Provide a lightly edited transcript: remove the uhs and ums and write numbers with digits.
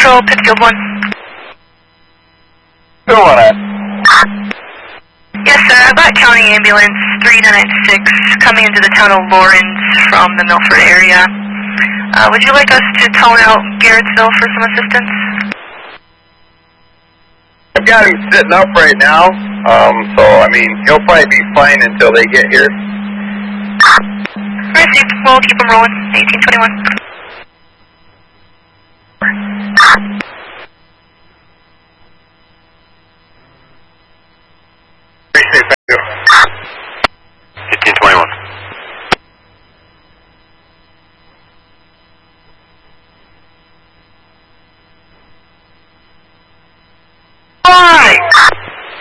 Patrol, Pittsfield 1. Still on it. Yes, sir. I've got County Ambulance 3996 coming into the town of Lawrence from the Milford area. Would you like us to tone out Garrettsville for some assistance? I've got him sitting up right now, so, I mean, he'll probably be fine until they get here. Received. We'll keep him rolling. 1821.